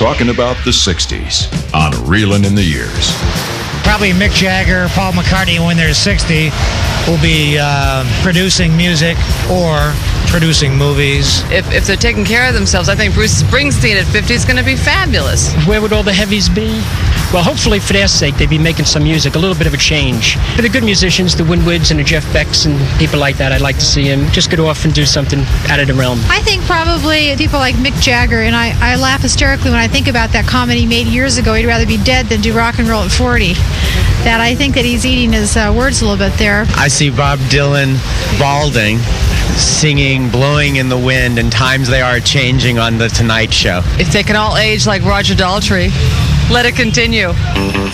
talking about the 60s on Reelin' in the Years. Probably Mick Jagger, Paul McCartney, when they're 60, will be producing music or producing movies. If they're taking care of themselves, I think Bruce Springsteen at 50 is going to be fabulous. Where would all the heavies be? Well, hopefully for their sake, they'd be making some music, a little bit of a change. For the good musicians, the Winwoods and the Jeff Becks and people like that, I'd like to see them just get off and do something out of the realm. I think probably people like Mick Jagger, and I laugh hysterically when I think about that comment he made years ago, he'd rather be dead than do rock and roll at 40. That I think that he's eating his words a little bit there. I see Bob Dylan balding, singing Blowing in the Wind, and times they are changing on The Tonight Show. If they can all age like Roger Daltrey, let it continue.